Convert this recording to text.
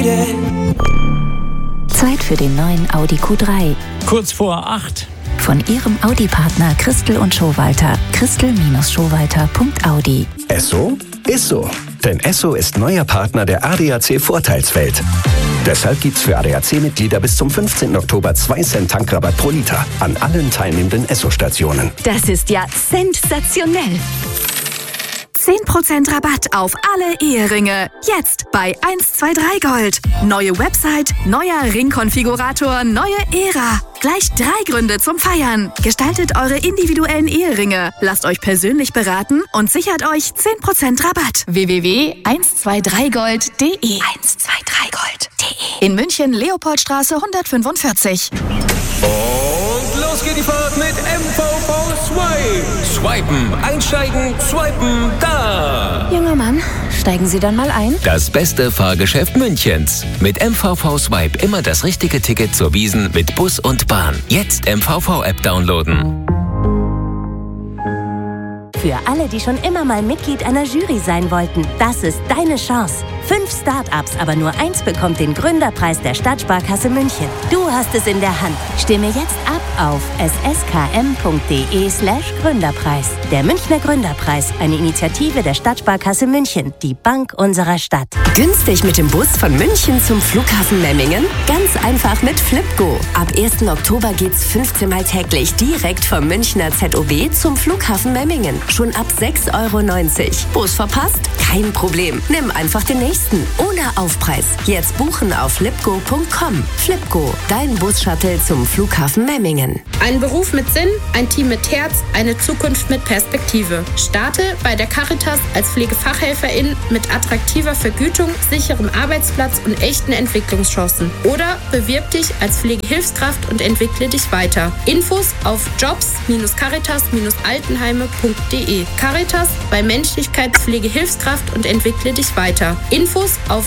Zeit für den neuen Audi Q3. Kurz vor 8. Von Ihrem Audi-Partner Christel und Schowalter. Christel-Schowalter.audi. Esso ist so. Denn Esso ist neuer Partner der ADAC Vorteilswelt. Deshalb gibt's für ADAC-Mitglieder bis zum 15. Oktober 2 Cent Tankrabatt pro Liter an allen teilnehmenden Esso-Stationen. Das ist ja sensationell. 10% Rabatt auf alle Eheringe. Jetzt bei 123 Gold. Neue Website, neuer Ringkonfigurator, neue Ära. Gleich 3 Gründe zum Feiern. Gestaltet eure individuellen Eheringe. Lasst euch persönlich beraten und sichert euch 10% Rabatt. www.123gold.de 123gold.de In München, Leopoldstraße 145. Und los geht die Fahrt mit MVV Swipe. Swipen, einsteigen, swipen, da. Junger Mann, steigen Sie dann mal ein. Das beste Fahrgeschäft Münchens. Mit MVV Swipe immer das richtige Ticket zur Wiesn mit Bus und Bahn. Jetzt MVV-App downloaden. Für alle, die schon immer mal Mitglied einer Jury sein wollten, das ist deine Chance. 5 Start-ups, aber nur 1 bekommt den Gründerpreis der Stadtsparkasse München. Du hast es in der Hand. Stimme jetzt ab auf sskm.de/Gründerpreis. Der Münchner Gründerpreis, eine Initiative der Stadtsparkasse München, die Bank unserer Stadt. Günstig mit dem Bus von München zum Flughafen Memmingen? Ganz einfach mit Flipgo. Ab 1. Oktober geht's 15 Mal täglich direkt vom Münchner ZOB zum Flughafen Memmingen. Schon ab 6,90 €. Bus verpasst? Kein Problem. Nimm einfach den nächsten. Ohne Aufpreis. Jetzt buchen auf flipgo.com. Flipgo, dein Bus-Shuttle zum Flughafen Memmingen. Ein Beruf mit Sinn, ein Team mit Herz, eine Zukunft mit Perspektive. Starte bei der Caritas als Pflegefachhelferin mit attraktiver Vergütung, sicherem Arbeitsplatz und echten Entwicklungschancen. Oder bewirb dich als Pflegehilfskraft und entwickle dich weiter. Infos auf jobs-caritas-altenheime.de. Caritas bei Menschlichkeit, Pflegehilfskraft und entwickle dich weiter. Infos auf